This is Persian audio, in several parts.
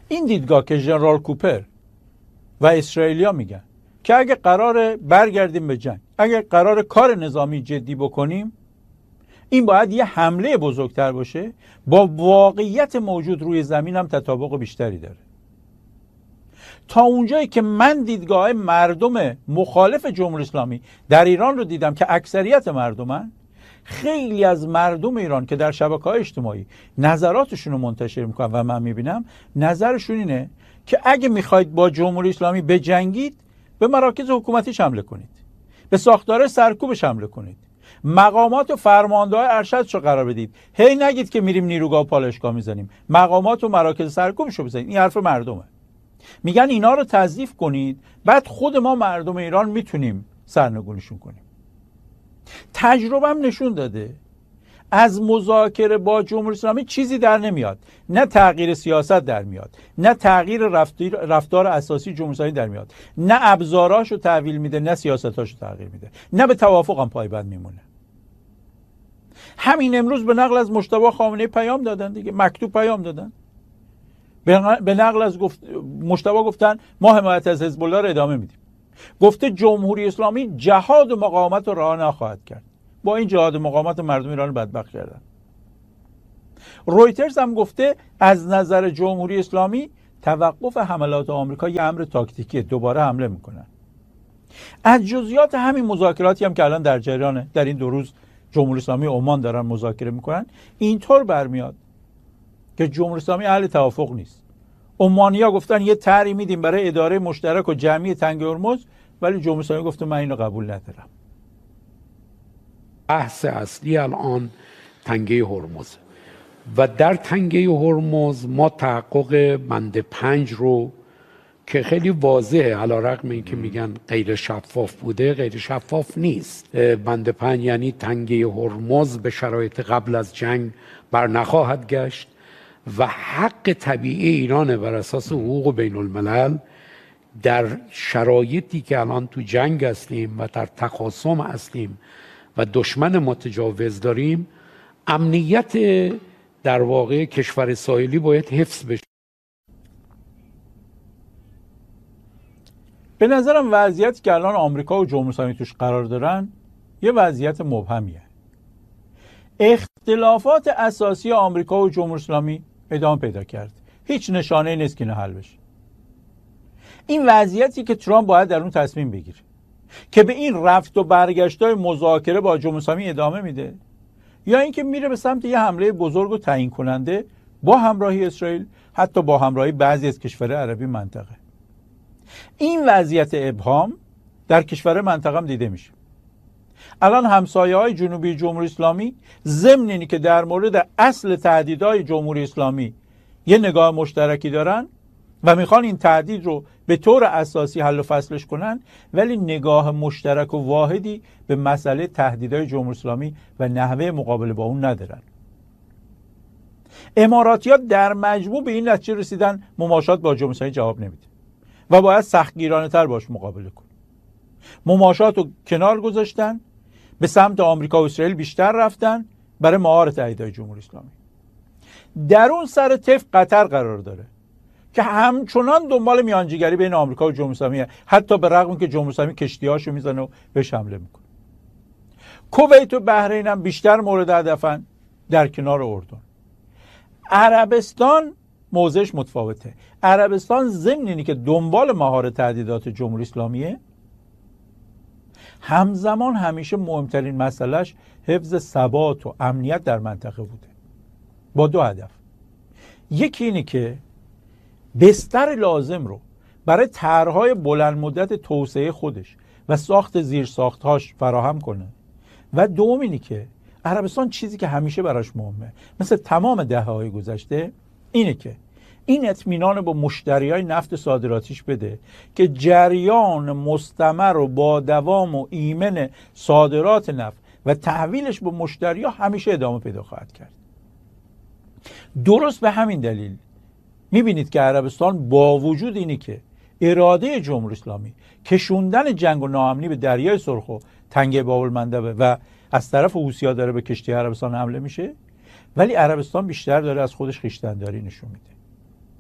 این دیدگاه که ژنرال کوپر و اسرائیلیا میگن که اگه قرار برگردیم به جنگ، اگه قرار کار نظامی جدی بکنیم، این باید یه حمله بزرگتر باشه، با واقعیت موجود روی زمین هم تطابق بیشتری داره. تا اونجایی که من دیدگاه مردم مخالف جمهوری اسلامی در ایران رو دیدم که اکثریت مردمن، خیلی از مردم ایران که در شبکه‌های اجتماعی نظراتشون رو منتشر میکنن و من میبینم نظرشون اینه که اگه میخواید با جمهوری اسلامی بجنگید، به مراکز حکومتیش حمله کنید، به ساختار سرکوبش حمله کنید، مقامات و فرمانده‌های ارشدش رو قرار بدید. هی نگید که میریم نیروگاه و پالایشگاه میزنیم، مقامات و مراکز سرکوبش رو بزنید. این حرف مردمه. میگن اینا رو تضعیف کنید، بعد خود ما مردم ایران میتونیم سرنگونیشون کنیم. تجربه‌ام نشون داده از مذاکره با جمهوری اسلامی چیزی در نمیاد. نه تغییر سیاست در میاد، نه تغییر رفتار اساسی جمهوری اسلامی در میاد، نه ابزاراشو تحویل میده، نه سیاستاشو تغییر میده، نه به توافق هم پایبند میمونه. همین امروز به نقل از مجتبی خامنه‌ای پیام دادن دیگه، مکتوب پیام دادن. به نقل از مجتبی گفتن ما حمایت از حزب الله رو ادامه میدیم. گفته جمهوری اسلامی جهاد و مقاومت رو رها نخواهد کرد. با این جهاد و مقاومت مردم ایران رو بدبخت کردن. رویترز هم گفته از نظر جمهوری اسلامی توقف حملات آمریکا یه امر تاکتیکیه، دوباره حمله میکنن. از جزئیات همین مذاکراتی هم که الان در جریانه، در این 2 روز جمهوری اسلامی عمان دارن مذاکره میکنن، اینطور برمیاد که جمهوری اسلامی اهل توافق نیست. عمانی‌ها گفتن یه طرحی میدیم برای اداره مشترک و جمعی تنگه هرمز، ولی جمهوری اسلامی گفته من اینو قبول ندارم. بحث اصلی الان تنگه هرمز و در تنگه هرمز ما تحقق بند 5 رو که خیلی واضحه، علیرغم اینکه میگن غیر شفاف بوده، غیر شفاف نیست. بند 5 یعنی تنگه هرمز به شرایط قبل از جنگ بر نخواهد گشت و حق طبیعی ایران بر اساس حقوق بین الملل در شرایطی که الان تو جنگ هستیم و در تخاصم هستیم و دشمن متجاوز داریم، امنیت در واقع کشور ساحلی باید حفظ بشه. به نظرم وضعیتی که الان آمریکا و جمهوری اسلامی توش قرار دارن یه وضعیت مبهمیه. اختلافات اساسی آمریکا و جمهوری اسلامی ادامه پیدا کرد. هیچ نشانه‌ای نیست که اینو حل بشه. این وضعیتی که ترامپ باید در اون تصمیم بگیره که به این رفت و برگشت‌های مذاکره با جمهوری اسلامی ادامه میده، یا اینکه میره به سمت یه حمله بزرگ و تعیین کننده با همراهی اسرائیل، حتی با همراهی بعضی از کشورهای عربی منطقه. این وضعیت ابهام در کشور منطقه هم دیده میشه. الان همسایه‌های جنوبی جمهوری اسلامی ضمن اینی که در مورد اصل تهدیدهای جمهوری اسلامی یه نگاه مشترکی دارن و میخوان این تهدید رو به طور اساسی حل و فصلش کنن، ولی نگاه مشترک و واحدی به مسئله تهدیدهای جمهوری اسلامی و نحوه مقابله با اون ندارن. اماراتی‌ها در مجموع به این نتیجه رسیدن مماشات با جمهوری اسلامی جواب نمیده و باید سختگیرانه‌تر باش مقابله کن. مماشات رو کنار گذاشتن، به سمت آمریکا و اسرائیل بیشتر رفتن برای مهار تهدیدهای جمهوری اسلامی. در اون سر طیف قطر قرار داره که همچنان دنبال میانجیگری بین آمریکا و جمهوری اسلامی، حتی به رغم که جمهوری اسلامی کشتی‌هاشو میزنه و بهش حمله میکنه. کویت و بحرین هم بیشتر مورد هدفن، در کنار اردن. عربستان موضعش متفاوته. عربستان ضمن اینی که دنبال مهار تهدیدات جمهوری اسلامیه، همزمان همیشه مهمترین مسئلهش حفظ ثبات و امنیت در منطقه بوده، با 2 هدف. یکی اینه که بستر لازم رو برای طرح‌های بلند مدت توسعه خودش و ساخت زیرساخت‌هاش فراهم کنه، و دوم اینه که عربستان چیزی که همیشه براش مهمه، مثل تمام دهه‌های گذشته، اینه که این اطمینان با مشتریای نفت صادراتیش بده که جریان مستمر و با دوام و ایمن صادرات نفت و تحویلش به مشتری‌ها همیشه ادامه پیدا خواهد کرد. درست به همین دلیل میبینید که عربستان با وجود اینی که اراده جمهوری اسلامی کشوندن جنگ و ناامنی به دریای سرخ و تنگه باب‌المندب و از طرف حوثی‌ها داره به کشتی عربستان حمله میشه، ولی عربستان بیشتر داره از خودش خویشتن‌داری نشون میده.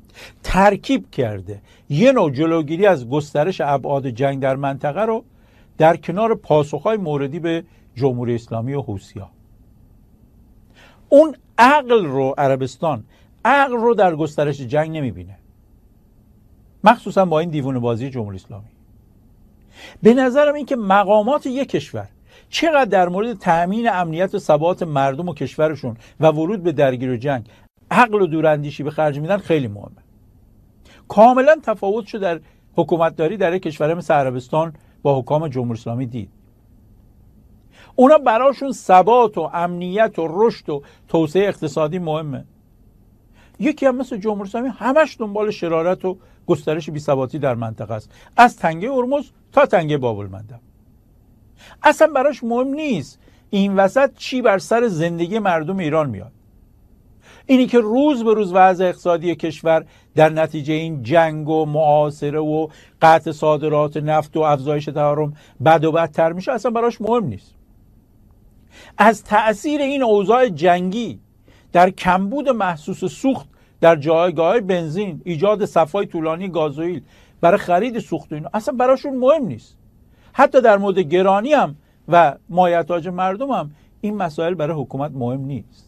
ترکیب کرده یه نوع جلوگیری از گسترش ابعاد جنگ در منطقه رو در کنار پاسخهای موردی به جمهوری اسلامی و حوثی‌ها. اون عقل رو عربستان عقل رو در گسترش جنگ نمیبینه، مخصوصا با این دیوونه بازی جمهوری اسلامی. به نظرم این که مقامات یک کشور چقدر در مورد تأمین امنیت و ثبات مردم و کشورشون و ورود به درگیری جنگ عقل و دوراندیشی به خرج میدن خیلی مهمه. کاملا تفاوت شد در حکومتداری در یک کشور مثل عربستان با حکام جمهوری اسلامی دید. اونا براشون ثبات و امنیت و رشد و توسعه اقتصادی مهمه. یکی هم مثل جمهوری اسلامی همش دنبال شرارت و گسترش بی‌ثباتی در منطقه است، از تنگه هرمز تا تنگه باب‌المندب. اصلا براش مهم نیست این وسط چی بر سر زندگی مردم ایران میاد. اینی که روز به روز وضع اقتصادی کشور در نتیجه این جنگ و محاصره و قطع صادرات نفت و افزایش تورم بد و بدتر میشه اصلا براش مهم نیست. از تأثیر این اوضاع جنگی در کمبود محسوس سوخت در جایگاه بنزین، ایجاد صفای طولانی گازوئیل برای خرید سوخت و اینا اصلا براشون مهم نیست. حتی در مورد گرانی هم و مایحتاج مردم هم این مسائل برای حکومت مهم نیست.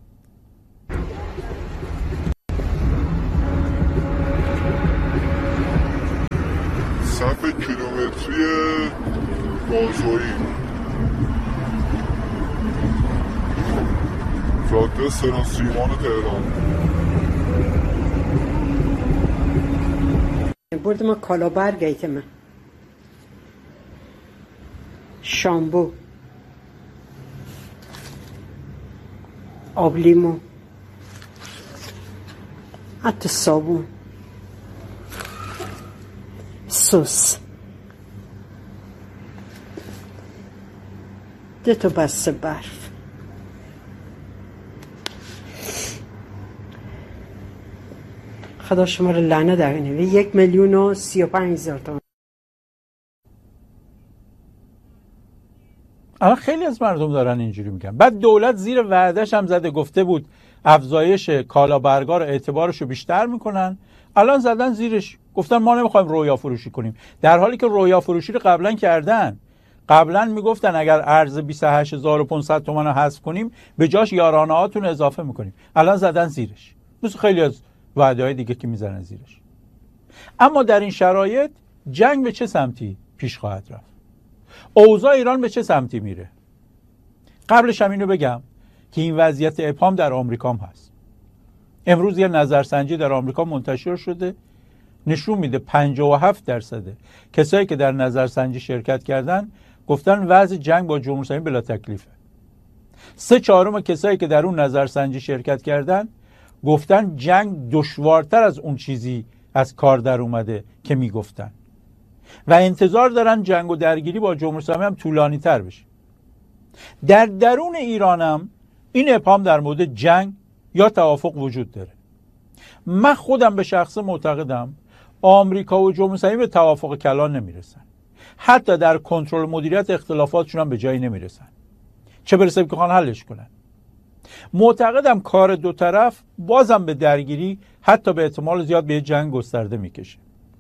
صف کیلومتری گازوئیل جاده سراسیمان تهران. بردم کالابرگ ایتم شامبو آب لیمو حتی صابون سس 2 تا بسته برف خدا شما رو لعنت دهنه 1,035,000 تومان. الان خیلی از مردم دارن اینجوری میگن. بعد دولت زیر وعدهش هم زده گفته بود افزایش کالابرگا رو اعتبارش رو بیشتر میکنن، الان زدن زیرش گفتن ما نمیخوایم رویا فروشی کنیم، در حالی که رویا فروشی رو قبلا کردن. قبلا میگفتن اگر ارز 28,500 تومان رو حذف کنیم به جاش یارانه هاتون اضافه میکنیم، الان زدن زیرش، مثل خیلی از وعده‌های دیگه که میزنن زیرش. اما در این شرایط جنگ به چه سمتی پیش خواهد رفت؟ اوضاع ایران به چه سمتی میره؟ قبلش هم اینو بگم که این وضعیت ابهام در آمریکا هم هست. امروز یه نظرسنجی در آمریکا منتشر شده نشون میده 57% کسایی که در نظرسنجی شرکت کردن گفتن وضع جنگ با جمهوری اسلامی بلا تکلیفه. 3/4 کسایی که در اون نظرسنجی شرکت کردن گفتن جنگ دشوارتر از اون چیزی از کار در اومده که میگفتن و انتظار دارن جنگ و درگیری با جمهوری اسلامی هم طولانی تر بشه. در درون ایران هم این ابهام در مورد جنگ یا توافق وجود داره. من خودم به شخص معتقدم آمریکا و جمهوری اسلامی به توافق کلان نمیرسن، حتی در کنترل مدیریت اختلافاتشون هم به جایی نمیرسن، چه برسه که خواهن حلش کنن. معتقدم کار دو طرف بازم به درگیری، حتی به احتمال زیاد به جنگ گسترده میکشه.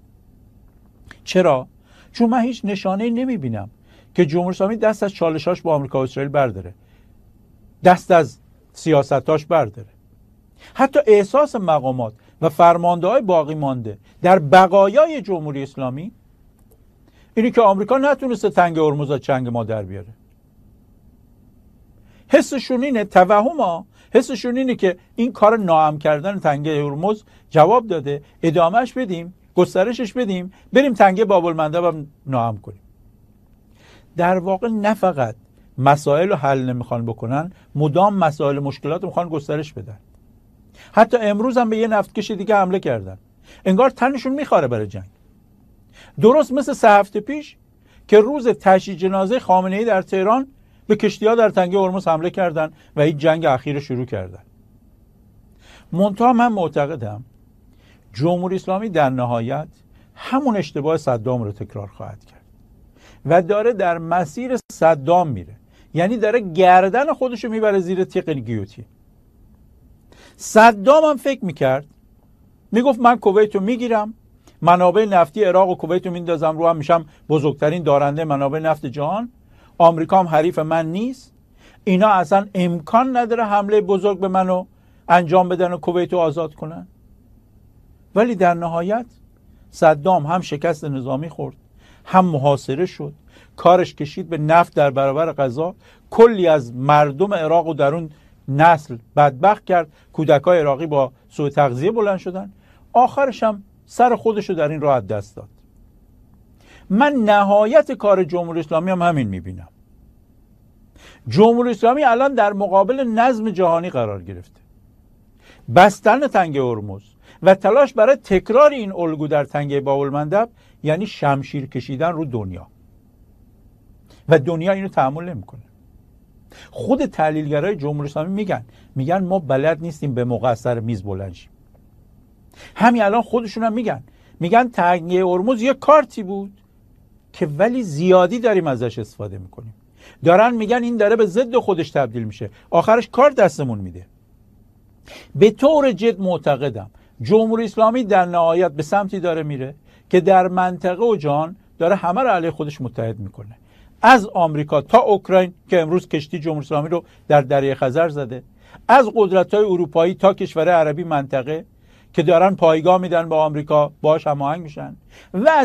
چرا؟ چون من هیچ نشانه‌ای نمیبینم که جمهوری اسلامی دست از چالشاش با آمریکا و اسرائیل برداره، دست از سیاستاش برداره. حتی احساس مقامات و فرمانده‌های باقی مانده در بقایای جمهوری اسلامی اینی که آمریکا نتونسته تنگه هرمز از چنگ ما در بیاره. حسشون اینه، حسشون اینه که این کار ناام کردن تنگه هرمز جواب داده، ادامهش بدیم، گسترشش بدیم، بریم تنگه باب‌المندب هم ناام کنیم. در واقع نه فقط مسائل رو حل نمیخوان بکنن، مدام مسائل مشکلات میخوان گسترش بدن. حتی امروز هم به یه نفتکش دیگه حمله کردن، انگار تنشون میخواره برای جنگ. درست مثل 3 هفته پیش که روز تشییع جنازه خامنه‌ای در تهران به کشتی‌ها در تنگه هرمز حمله کردن و این جنگ اخیر رو شروع کردن. منتها من معتقدم جمهوری اسلامی در نهایت همون اشتباه صدام رو تکرار خواهد کرد و داره در مسیر صدام میره، یعنی داره گردن خودشو میبره زیر تیغ گیوتین. صدام هم فکر میکرد میگفت من کویت رو میگیرم، منابع نفتی عراق و کویت رو میندازم رو هم، میشم بزرگترین دارنده منابع نفت جهان، آمریکا هم حریف من نیست، اینا اصلا امکان نداره حمله بزرگ به منو انجام بدن و کویت رو آزاد کنن. ولی در نهایت صدام هم شکست نظامی خورد، هم محاصره شد، کارش کشید به نفت در برابر غزه، کلی از مردم عراق و در اون نسل بدبخت کرد، کودکای عراقی با سوء تغذیه بلند شدن، آخرش هم سر خودشو در این راه از دست داد. من نهایت کار جمهوری اسلامی هم همین میبینم. جمهوری اسلامی الان در مقابل نظم جهانی قرار گرفته. بستن تنگه هرمز و تلاش برای تکرار این الگو در تنگه باب‌المندب یعنی شمشیر کشیدن رو دنیا، و دنیا اینو تحمل نمیکنه. خود تحلیلگرای جمهوری اسلامی میگن ما بلد نیستیم به موقع از سر میز بلند شیم. همین الان خودشون هم میگن تنگه هرمز یه کارتی بود که ولی زیادی داریم ازش استفاده میکنیم. دارن میگن این داره به ضد خودش تبدیل میشه، آخرش کار دستمون میده. به طور جد معتقدم جمهوری اسلامی در نهایت به سمتی داره میره که در منطقه و جهان داره همه رو علیه خودش متحد میکنه، از آمریکا تا اوکراین که امروز کشتی جمهوری اسلامی رو در دریای خزر زده، از قدرت‌های اروپایی تا کشور عربی منطقه که دارن پایگاه میدن به آمریکا، باهاش هماهنگ میشن، و